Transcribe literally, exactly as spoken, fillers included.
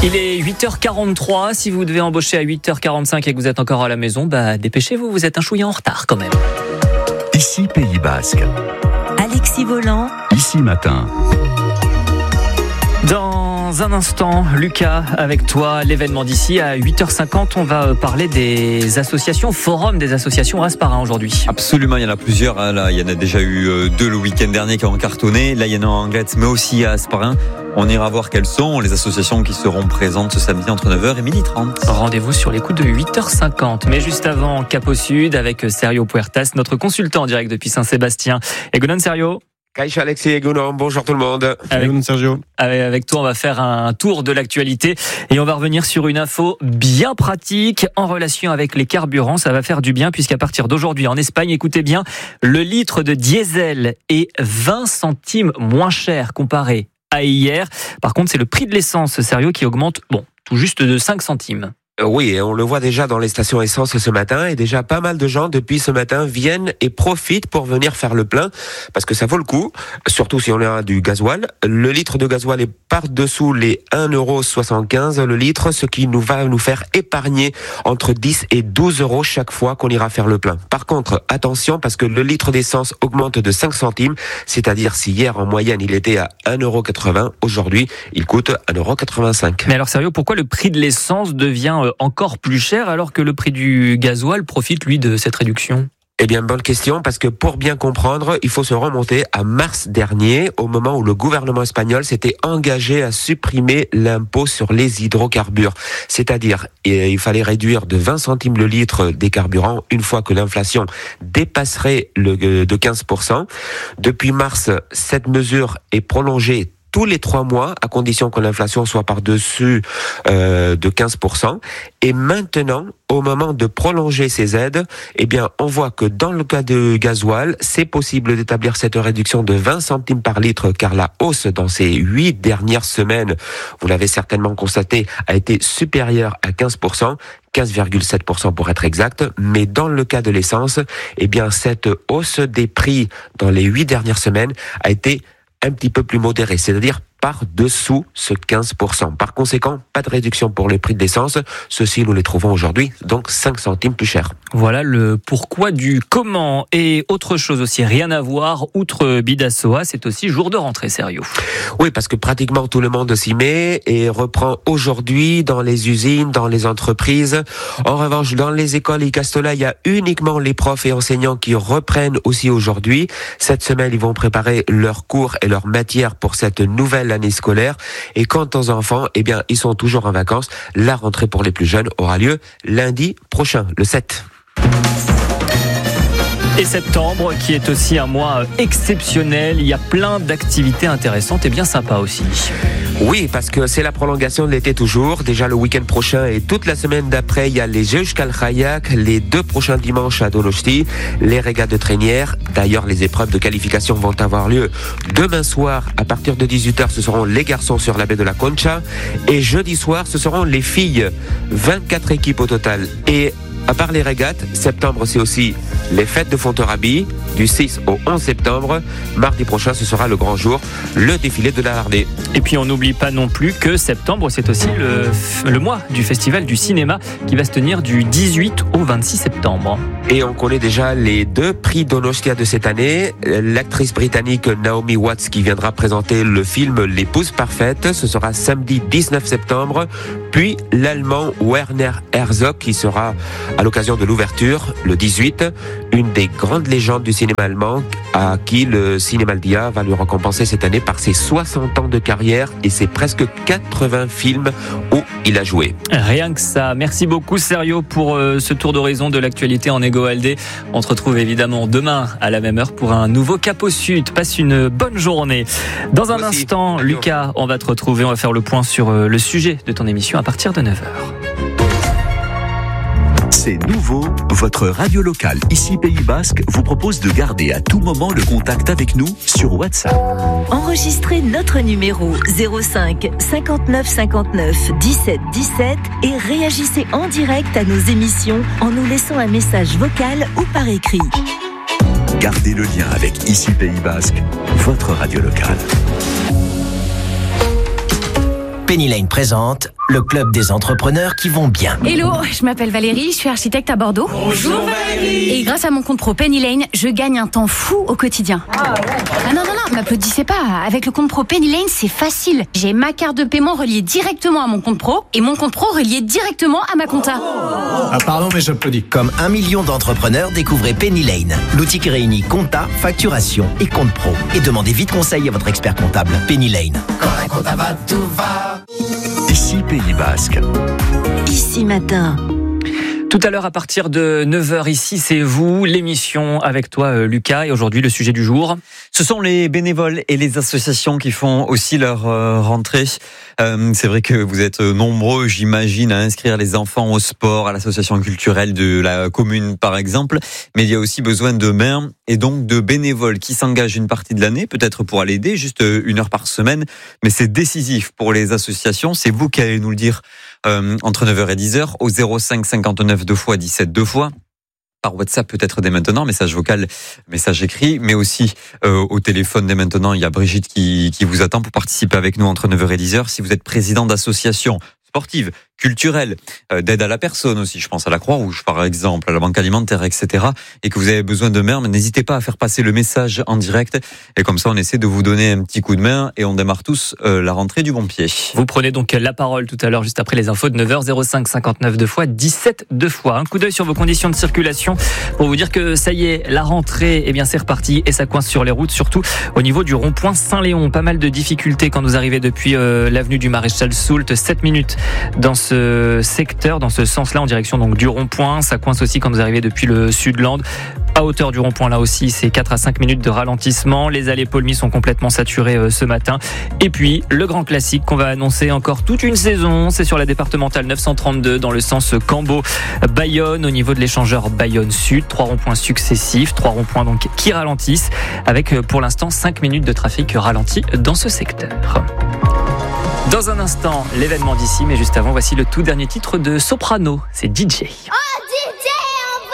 Il est huit heures quarante-trois, si vous devez embaucher à huit heures quarante-cinq et que vous êtes encore à la maison, bah dépêchez-vous, vous êtes un chouïa en retard quand même. Ici Pays Basque. Alexis Volant. Ici Matin. Dans un instant, Lucas, avec toi, l'événement d'ici. À huit heures cinquante, on va parler des associations, forum des associations Asparin aujourd'hui. Absolument, il y en a plusieurs. Hein. Là, il y en a déjà eu deux le week-end dernier qui ont cartonné. Là, il y en a en Anglet, mais aussi à Asparin. On ira voir quelles sont les associations qui seront présentes ce samedi entre neuf heures et midi trente. Rendez-vous sur les coups de huit heures cinquante. Mais juste avant, Cap au Sud avec Sergio Puertas, notre consultant en direct depuis Saint-Sébastien. Egunon Sergio. Kaïcha Alexis Egunon, bonjour tout le monde. Avec, Sergio. Avec toi, on va faire un tour de l'actualité et on va revenir sur une info bien pratique en relation avec les carburants. Ça va faire du bien puisqu'à partir d'aujourd'hui en Espagne, écoutez bien, le litre de diesel est vingt centimes moins cher comparé à hier. Par contre, c'est le prix de l'essence, Sergio, qui augmente, bon, tout juste de cinq centimes. Oui, et on le voit déjà dans les stations essence ce matin, et déjà pas mal de gens depuis ce matin viennent et profitent pour venir faire le plein, parce que ça vaut le coup, surtout si on a du gasoil. Le litre de gasoil est par-dessous les un euro soixante-quinze le litre, ce qui nous va nous faire épargner entre dix et douze euros chaque fois qu'on ira faire le plein. Par contre, attention, parce que le litre d'essence augmente de cinq centimes, c'est-à-dire si hier en moyenne il était à un euro quatre-vingts, aujourd'hui il coûte un euro quatre-vingt-cinq. Mais alors sérieux, pourquoi le prix de l'essence devient encore plus cher alors que le prix du gasoil profite lui de cette réduction ? Eh bien, bonne question, parce que pour bien comprendre, il faut se remonter à mars dernier, au moment où le gouvernement espagnol s'était engagé à supprimer l'impôt sur les hydrocarbures. C'est-à-dire, il fallait réduire de vingt centimes le litre des carburants une fois que l'inflation dépasserait le de quinze pour cent. Depuis mars, cette mesure est prolongée tous les trois mois, à condition que l'inflation soit par-dessus euh, de quinze pour cent. Et maintenant, au moment de prolonger ces aides, eh bien, on voit que dans le cas de gasoil, c'est possible d'établir cette réduction de vingt centimes par litre, car la hausse dans ces huit dernières semaines, vous l'avez certainement constaté, a été supérieure à quinze pour cent. quinze virgule sept pour cent pour être exact, mais dans le cas de l'essence, eh bien, cette hausse des prix dans les huit dernières semaines a été un petit peu plus modéré, c'est-à-dire par-dessous ce quinze pour cent. Par conséquent, pas de réduction pour le prix de l'essence. Ceux-ci, nous les trouvons aujourd'hui, donc cinq centimes plus cher. Voilà le pourquoi du comment. Et autre chose aussi, rien à voir, outre Bidasoa, c'est aussi jour de rentrée, sérieux. Oui, parce que pratiquement tout le monde s'y met et reprend aujourd'hui dans les usines, dans les entreprises. En revanche, dans les écoles et Castola, il y a uniquement les profs et enseignants qui reprennent aussi aujourd'hui. Cette semaine, ils vont préparer leurs cours et leurs matières pour cette nouvelle l'année scolaire. Et quant aux enfants, eh bien, ils sont toujours en vacances. La rentrée pour les plus jeunes aura lieu lundi prochain, le sept. Et septembre, qui est aussi un mois exceptionnel, il y a plein d'activités intéressantes et bien sympas aussi. Oui, parce que c'est la prolongation de l'été toujours. Déjà le week-end prochain et toute la semaine d'après, il y a les Jeux Kalkhayak, les deux prochains dimanches à Donosti, les régates de trainière. D'ailleurs, les épreuves de qualification vont avoir lieu demain soir à partir de dix-huit heures. Ce seront les garçons sur la baie de la Concha. Et jeudi soir, ce seront les filles. vingt-quatre équipes au total. Et à part les régates, septembre, c'est aussi les fêtes de Fontarabie, du six au onze septembre. Mardi prochain, ce sera le grand jour, le défilé de la Lardée. Et puis, on n'oublie pas non plus que septembre, c'est aussi le, le mois du Festival du cinéma qui va se tenir du dix-huit au vingt-six septembre. Et on connaît déjà les deux prix Donostia de cette année. L'actrice britannique Naomi Watts qui viendra présenter le film L'épouse parfaite. Ce sera samedi dix-neuf septembre. Puis l'Allemand Werner Herzog qui sera à l'occasion de l'ouverture, le dix-huit, une des grandes légendes du cinéma allemand à qui le Cinémaldia va lui récompenser cette année par ses soixante ans de carrière et ses presque quatre-vingts films où il a joué. Rien que ça. Merci beaucoup Sergio pour euh, ce tour d'horizon de l'actualité en Égo-Aldé. On se retrouve évidemment demain à la même heure pour un nouveau Cap au Sud. Passe une bonne journée. Dans un Moi aussi. instant, Adieu. Lucas, on va te retrouver. On va faire le point sur euh, le sujet de ton émission à partir de neuf heures. C'est nouveau, votre radio locale ici Pays Basque vous propose de garder à tout moment le contact avec nous sur WhatsApp. Enregistrez notre numéro zéro cinq cinquante-neuf cinquante-neuf dix-sept dix-sept et réagissez en direct à nos émissions en nous laissant un message vocal ou par écrit. Gardez le lien avec ici Pays Basque, votre radio locale. Penny Lane présente le club des entrepreneurs qui vont bien. Hello, je m'appelle Valérie, je suis architecte à Bordeaux. Bonjour Valérie. Et grâce à mon compte pro Penny Lane, je gagne un temps fou au quotidien. Ah, ouais. ah non, non, non, m'applaudissez pas. Avec le compte pro Penny Lane, c'est facile. J'ai ma carte de paiement reliée directement à mon compte pro et mon compte pro relié directement à ma compta. Ah pardon, mais j'applaudis. Comme un million d'entrepreneurs, découvrez Penny Lane. L'outil qui réunit compta, facturation et compte pro. Et demandez vite conseil à votre expert comptable. Penny Lane. Quand un compta va, tout va. Ici Pays Basque. Ici Matin. Tout à l'heure, à partir de neuf heures, ici, c'est vous, l'émission avec toi, Lucas. Et aujourd'hui, le sujet du jour. Ce sont les bénévoles et les associations qui font aussi leur euh, rentrée. Euh, c'est vrai que vous êtes nombreux, j'imagine, à inscrire les enfants au sport, à l'association culturelle de la commune, par exemple. Mais il y a aussi besoin de mains et donc de bénévoles qui s'engagent une partie de l'année, peut-être pour aller aider, juste une heure par semaine. Mais c'est décisif pour les associations. C'est vous qui allez nous le dire euh, entre neuf heures et dix heures au zéro cinq cinquante-neuf deux fois dix-sept deux fois. Par WhatsApp peut-être dès maintenant, message vocal, message écrit, mais aussi euh, au téléphone dès maintenant. Il y a Brigitte qui, qui vous attend pour participer avec nous entre neuf heures et dix heures. Si vous êtes président d'association sportive, culturelle, euh, d'aide à la personne aussi, je pense à la Croix-Rouge par exemple, à la Banque Alimentaire, et cetera, et que vous avez besoin de main, n'hésitez pas à faire passer le message en direct, et comme ça on essaie de vous donner un petit coup de main, et on démarre tous euh, la rentrée du bon pied. Vous prenez donc la parole tout à l'heure, juste après les infos de neuf heures, zéro cinq cinquante-neuf deux fois dix-sept deux fois. Un coup d'œil sur vos conditions de circulation pour vous dire que ça y est, la rentrée, eh bien c'est reparti, et ça coince sur les routes, surtout au niveau du rond-point Saint-Léon. Pas mal de difficultés quand vous arrivez depuis euh, l'avenue du Maréchal Soult, sept minutes dans ce secteur, dans ce sens-là, en direction donc du rond-point. Ça coince aussi quand vous arrivez depuis le Sud-Land. À hauteur du rond-point, là aussi, c'est quatre à cinq minutes de ralentissement. Les allées Paulmy sont complètement saturées euh, ce matin. Et puis, le grand classique qu'on va annoncer encore toute une saison, c'est sur la départementale neuf cent trente-deux, dans le sens Cambo-Bayonne, au niveau de l'échangeur Bayonne-Sud. Trois ronds-points successifs, trois ronds-points donc qui ralentissent, avec euh, pour l'instant cinq minutes de trafic ralenti dans ce secteur. Dans un instant, l'événement d'ici, mais juste avant, voici le tout dernier titre de Soprano, c'est D J.